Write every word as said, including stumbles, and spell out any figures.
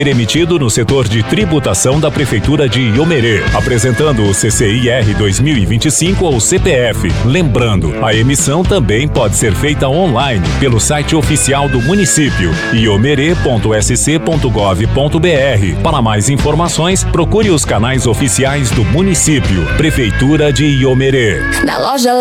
emitido no setor de tributação da Prefeitura de Iomerê, apresentando o C C I R dois mil e vinte e cinco ou C P F. Lembrando, a emissão também pode ser feita online pelo site oficial do município, iomerê ponto s c ponto gov ponto b r. Para mais informações, procure os canais oficiais do município. Prefeitura de Iomerê. Na loja